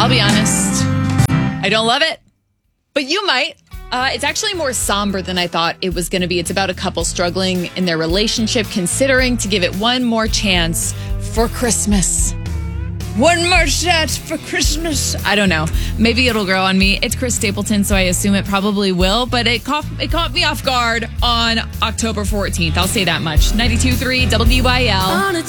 I'll be honest, I don't love it, but you might. It's actually more somber than I thought it was going to be. It's about a couple struggling in their relationship, considering to give it one more chance for Christmas. One more shot for Christmas. I don't know. Maybe it'll grow on me. It's Chris Stapleton, so I assume it probably will, but it caught me off guard on October 14th. I'll say that much. 92.3 WYL.